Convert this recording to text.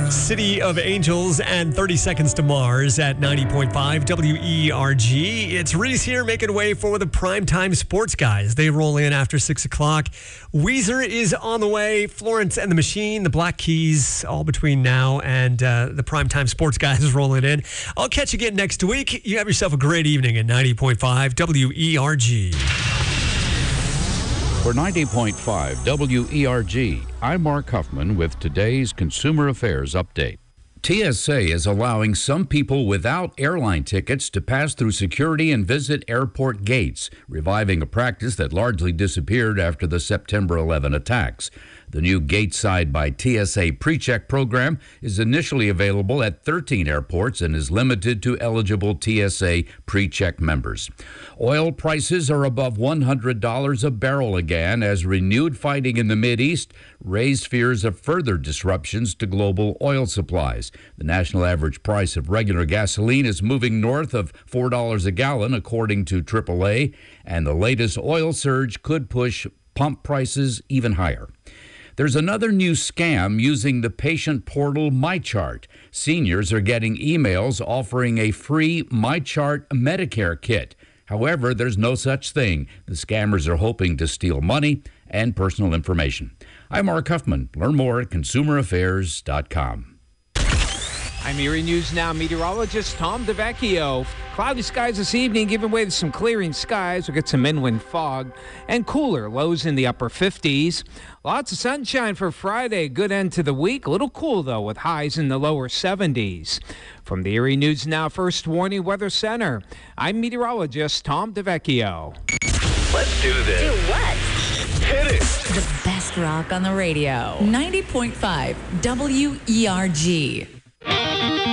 City of Angels and 30 Seconds to Mars at 90.5 WERG. It's Reese here making way for the primetime sports guys. They roll in after 6 o'clock. Weezer is on the way. Florence and the Machine, the Black Keys, all between now and the primetime sports guys rolling in. I'll catch you again next week. You have yourself a great evening at 90.5 WERG. For 90.5 WERG, I'm Mark Huffman with today's Consumer Affairs Update. TSA is allowing some people without airline tickets to pass through security and visit airport gates, reviving a practice that largely disappeared after the September 11 attacks. The new Gateside by TSA PreCheck program is initially available at 13 airports and is limited to eligible TSA PreCheck members. Oil prices are above $100 a barrel again as renewed fighting in the Mideast raised fears of further disruptions to global oil supplies. The national average price of regular gasoline is moving north of $4 a gallon, according to AAA, and the latest oil surge could push pump prices even higher. There's another new scam using the patient portal MyChart. Seniors are getting emails offering a free MyChart Medicare kit. However, there's no such thing. The scammers are hoping to steal money and personal information. I'm Mark Huffman. Learn more at consumeraffairs.com. I'm Erie News Now meteorologist Tom DeVecchio. Cloudy skies this evening, giving way to some clearing skies. We'll get some inland fog and cooler lows in the upper 50s. Lots of sunshine for Friday. Good end to the week. A little cool, though, with highs in the lower 70s. From the Erie News Now First Warning Weather Center, I'm meteorologist Tom DeVecchio. Let's do this. Do what? Hit it. The best rock on the radio. 90.5 WERG.